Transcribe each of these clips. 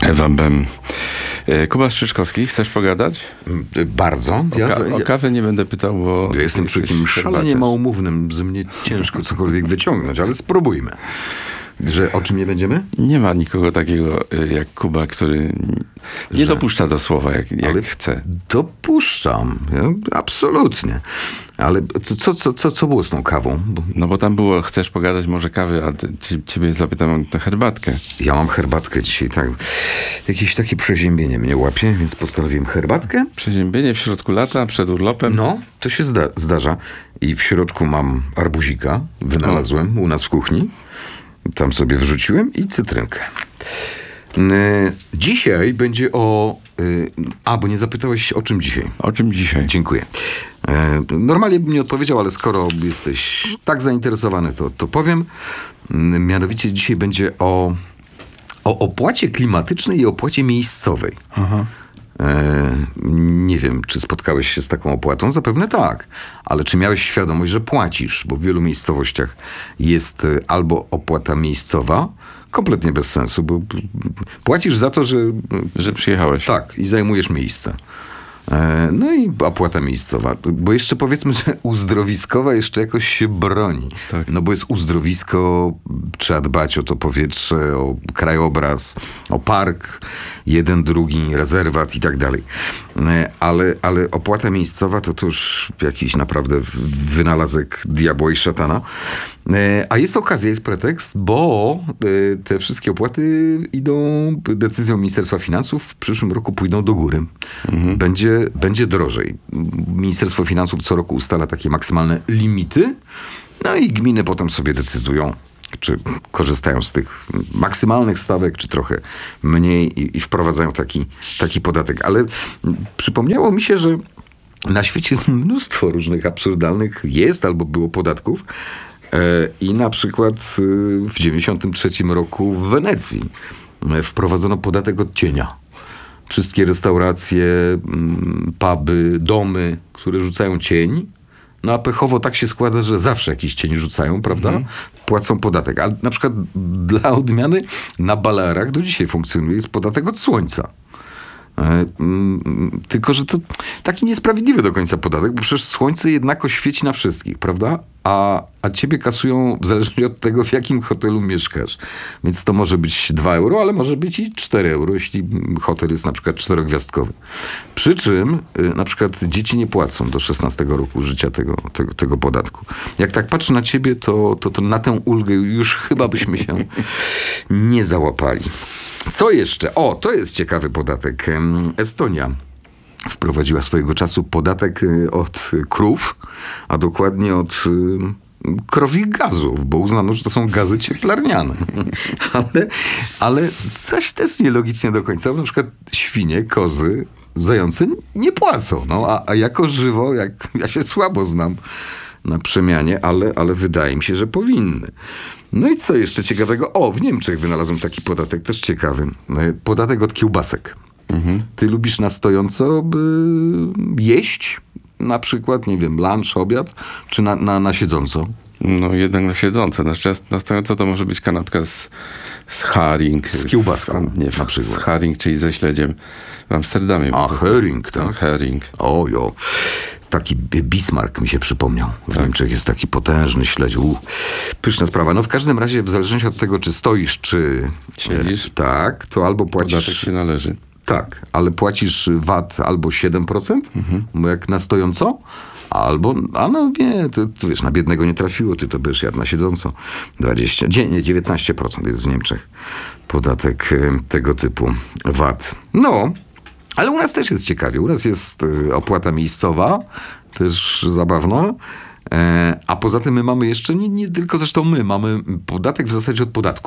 Ewa Bem. Kuba Strzyczkowski, chcesz pogadać? Bardzo. O kawę nie będę pytał, bo... Ja jestem człowiekiem szalenie małomównym, z mnie ciężko cokolwiek wyciągnąć, ale spróbujmy. Że o czym nie będziemy? Nie ma nikogo takiego jak Kuba, który nie dopuszcza do słowa, jak chce. Dopuszczam, absolutnie. Ale co było z tą kawą? No bo tam było, chcesz pogadać może kawy, a ciebie zapytam o herbatkę. Ja mam herbatkę dzisiaj, tak. Jakieś takie przeziębienie mnie łapie, więc postanowiłem herbatkę. Przeziębienie w środku lata, przed urlopem? No, to się zdarza. I w środku mam arbuzika, wynalazłem u nas w kuchni. Tam sobie wrzuciłem i cytrynkę. Dzisiaj będzie o... bo nie zapytałeś o czym dzisiaj. O czym dzisiaj? Dziękuję. Normalnie bym nie odpowiedział, ale skoro jesteś tak zainteresowany, to powiem. Mianowicie dzisiaj będzie o opłacie klimatycznej i opłacie miejscowej. Aha. Nie wiem, czy spotkałeś się z taką opłatą? Zapewne tak. Ale czy miałeś świadomość, że płacisz? Bo w wielu miejscowościach jest albo opłata miejscowa, kompletnie bez sensu, bo płacisz za to, że przyjechałeś. Tak, i zajmujesz miejsce. No i opłata miejscowa. Bo jeszcze powiedzmy, że uzdrowiskowa jeszcze jakoś się broni. Tak. No bo jest uzdrowisko, trzeba dbać o to powietrze, o krajobraz, o park, jeden, drugi, rezerwat i tak dalej. Ale opłata miejscowa to już jakiś naprawdę wynalazek diabła i szatana. A jest okazja, jest pretekst, bo te wszystkie opłaty idą decyzją Ministerstwa Finansów, w przyszłym roku pójdą do góry. Mhm. Będzie drożej. Ministerstwo Finansów co roku ustala takie maksymalne limity, no i gminy potem sobie decydują, czy korzystają z tych maksymalnych stawek, czy trochę mniej i wprowadzają taki podatek. Ale przypomniało mi się, że na świecie jest mnóstwo różnych absurdalnych albo było podatków. I na przykład w 1993 roku w Wenecji wprowadzono podatek od cienia. Wszystkie restauracje, puby, domy, które rzucają cień, no a pechowo tak się składa, że zawsze jakiś cień rzucają, prawda? Płacą podatek. Ale na przykład dla odmiany na Balearach do dzisiaj funkcjonuje jest podatek od słońca. Tylko, że to taki niesprawiedliwy do końca podatek, bo przecież słońce jednako świeci na wszystkich, prawda? A ciebie kasują w zależności od tego, w jakim hotelu mieszkasz. Więc to może być 2 euro, ale może być i 4 euro, jeśli hotel jest na przykład 4-gwiazdkowy. Przy czym na przykład dzieci nie płacą do 16 roku życia tego podatku. Jak tak patrzę na ciebie, to na tę ulgę już chyba byśmy się nie załapali. Co jeszcze? To jest ciekawy podatek. Estonia wprowadziła swojego czasu podatek od krów, a dokładnie od krowich gazów, bo uznano, że to są gazy cieplarniane. Ale coś też nielogicznie do końca. Na przykład świnie, kozy, zające nie płacą. No, a jako żywo, ja się słabo znam na przemianie, ale wydaje mi się, że powinny. No i co jeszcze ciekawego? W Niemczech wynalazłem taki podatek, też ciekawy. Podatek od kiełbasek. Mhm. Ty lubisz na stojąco jeść? Na przykład, nie wiem, lunch, obiad? Czy na siedząco? No jednak na siedząco. Na stojąco to może być kanapka z haring. Z kiełbaską, nie, na przykład. Z haring, czyli ze śledziem. W Amsterdamie. Herring, tak? Herring. Taki Bismarck mi się przypomniał. W Niemczech jest taki potężny śledź. Pyszna sprawa. No w każdym razie, w zależności od tego, czy stoisz, czy siedzisz, tak, to albo płacisz... Podatek się należy. Tak, ale płacisz VAT albo 7%, bo jak na stojąco, albo, to wiesz, na biednego nie trafiło, ty to będziesz jadł na siedząco. 19% jest w Niemczech podatek tego typu VAT. No, ale u nas też jest ciekawie. U nas jest opłata miejscowa, też zabawna. A poza tym my mamy jeszcze, nie tylko zresztą mamy podatek w zasadzie od podatku.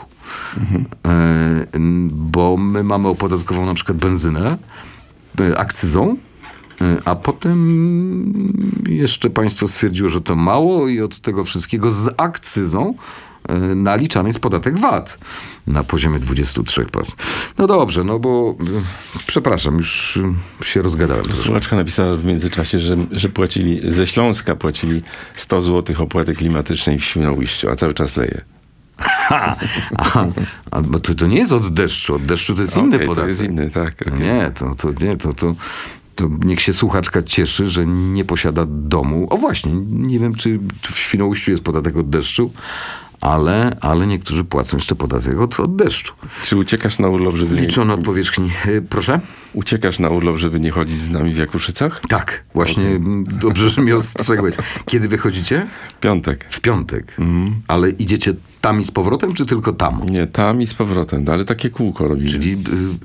Bo my mamy opodatkowaną na przykład benzynę akcyzą, a potem jeszcze państwo stwierdziło, że to mało i od tego wszystkiego z akcyzą naliczany jest podatek VAT na poziomie 23%. No dobrze, no bo przepraszam, już się rozgadałem. Słuchaczka napisała w międzyczasie, że ze Śląska płacili 100 zł opłaty klimatycznej w Świnoujściu, a cały czas leje. Bo to nie jest od deszczu. Od deszczu to jest inny Okej, podatek. to jest inny, tak. To okej. nie, to niech się słuchaczka cieszy, że nie posiada domu. O właśnie, nie wiem, czy w Świnoujściu jest podatek od deszczu, ale niektórzy płacą jeszcze podatek od deszczu. Czy uciekasz na urlop, żeby Liczony od powierzchni. Proszę? Uciekasz na urlop, żeby nie chodzić z nami w Jakuszycach? Tak, właśnie dobrze, że mnie ostrzegłeś. Kiedy wychodzicie? Piątek. W piątek. Ale idziecie tam i z powrotem, czy tylko tam? Nie, tam i z powrotem, ale takie kółko robimy. Czyli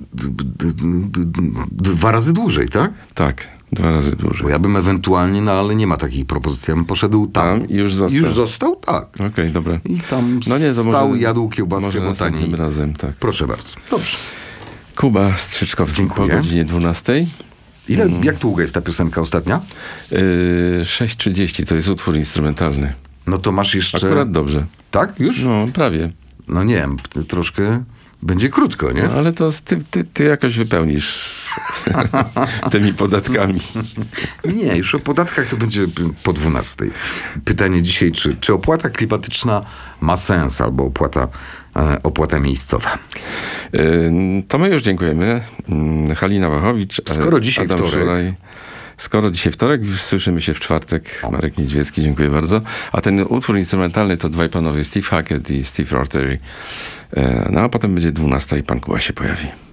2 razy dłużej, tak? Tak, 2 razy dłużej. Bo ja bym ewentualnie, ale nie ma takiej propozycji, ja bym poszedł tam. Tam i już został. Już został? Tak. Okej, dobra. I tam No nie, to stał, może- jadł kiełbaskę, może bo taniej. następnym razem, tak. Proszę bardzo. Dobrze. Kuba Strzyczkowski Dziękuję. po godzinie 12. Jak długa jest ta piosenka ostatnia? 6:30 to jest utwór instrumentalny. No to masz jeszcze... Akurat dobrze. Tak? Już? No, prawie. No nie wiem, troszkę będzie krótko, nie? No, ale to ty jakoś wypełnisz tymi podatkami. Nie, już o podatkach to będzie po 12. Pytanie dzisiaj, czy opłata klimatyczna ma sens, albo opłata miejscowa? To my już dziękujemy. Halina Wachowicz. Skoro dzisiaj Adam wtorek. Szuraj. Skoro dzisiaj wtorek, słyszymy się w czwartek. Marek Niedźwiecki, dziękuję bardzo. A ten utwór instrumentalny to dwaj panowie, Steve Hackett i Steve Rothery. No a potem będzie 12 i pan Kuba się pojawi.